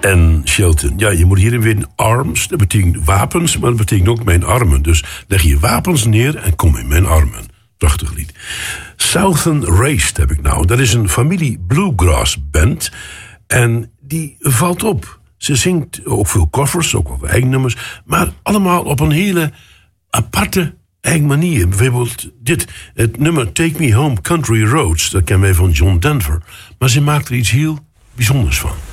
En Shelton, ja, je moet hierin weten, arms, dat betekent wapens, maar dat betekent ook mijn armen. Dus leg je wapens neer en kom in mijn armen. Prachtig lied. Southern Raced heb ik nou. Dat is een familie bluegrass band. En die valt op. Ze zingt ook veel covers, ook wel eigen nummers. Maar allemaal op een hele aparte eigen manier. Bijvoorbeeld dit. Het nummer Take Me Home Country Roads. Dat kennen wij van John Denver. Maar ze maakt er iets heel bijzonders van.